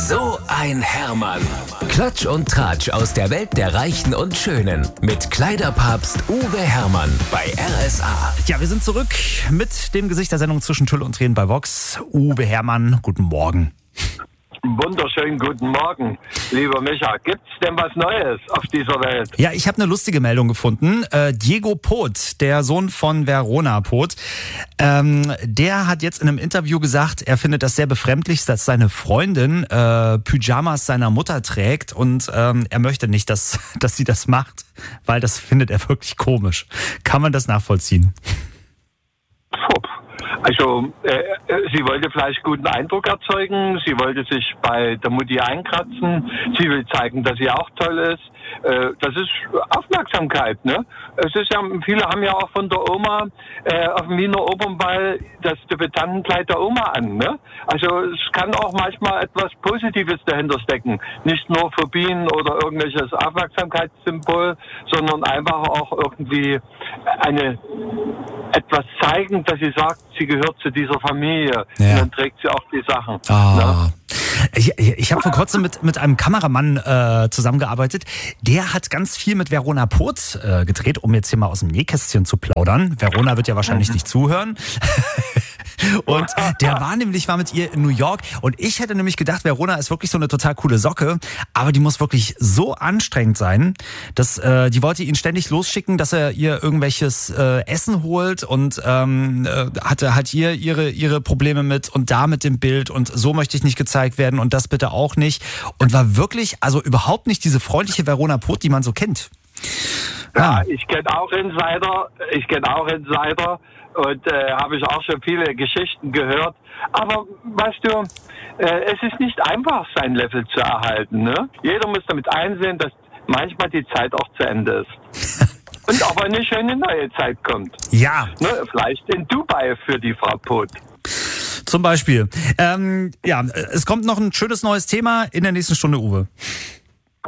So ein Hermann. Klatsch und Tratsch aus der Welt der Reichen und Schönen. Mit Kleiderpapst Uwe Hermann bei RSA. Ja, wir sind zurück mit dem Gesicht der Sendung Zwischen Tüll und Tränen bei Vox. Uwe Hermann, guten Morgen. Wunderschönen guten Morgen, lieber Micha. Gibt's denn was Neues auf dieser Welt? Ja, ich habe eine lustige Meldung gefunden. Diego Poth, der Sohn von Verona Poth, der hat jetzt in einem Interview gesagt, er findet das sehr befremdlich, dass seine Freundin Pyjamas seiner Mutter trägt und er möchte nicht, dass sie das macht, weil das findet er wirklich komisch. Kann man das nachvollziehen? Also, sie wollte vielleicht guten Eindruck erzeugen, sie wollte sich bei der Mutti einkratzen, sie will zeigen, dass sie auch toll ist. Das ist Aufmerksamkeit, ne? Es ist ja, viele haben ja auch von der Oma auf dem Wiener Opernball das Debütantenkleid der Oma an, ne? Also es kann auch manchmal etwas Positives dahinter stecken. Nicht nur Phobien oder irgendwelches Aufmerksamkeitssymbol, sondern einfach auch irgendwie etwas zeigen, dass sie sagt, sie gehört zu dieser Familie. Ja. Und dann trägt sie auch die Sachen. Ne? Ich habe vor kurzem mit einem Kameramann zusammengearbeitet. Der hat ganz viel mit Verona Poth gedreht, um jetzt hier mal aus dem Nähkästchen zu plaudern. Verona wird ja wahrscheinlich nicht zuhören. Und der war mit ihr in New York und ich hätte nämlich gedacht, Verona ist wirklich so eine total coole Socke, aber die muss wirklich so anstrengend sein, dass die wollte ihn ständig losschicken, dass er ihr irgendwelches Essen holt und hatte halt hier ihre Probleme mit und da mit dem Bild und so möchte ich nicht gezeigt werden und das bitte auch nicht und war wirklich, also überhaupt nicht diese freundliche Verona Poth, die man so kennt. Ja, ich kenne auch Insider und habe ich auch schon viele Geschichten gehört. Aber weißt du, es ist nicht einfach, sein Level zu erhalten. Ne? Jeder muss damit einsehen, dass manchmal die Zeit auch zu Ende ist. Und aber eine schöne neue Zeit kommt. Ja. Ne? Vielleicht in Dubai für die Frau Poth. Zum Beispiel. Es kommt noch ein schönes neues Thema in der nächsten Stunde, Uwe.